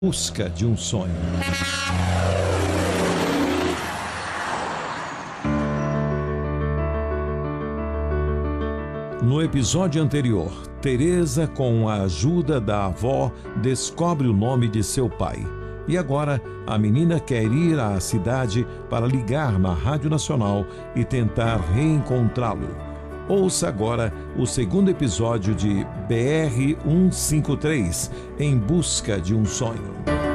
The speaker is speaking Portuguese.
Busca de um sonho. No episódio anterior, Teresa, com a ajuda da avó, descobre o nome de seu pai. E agora, a menina quer ir à cidade para ligar na Rádio Nacional e tentar reencontrá-lo. Ouça agora o segundo episódio de BR-153, Em Busca de um Sonho.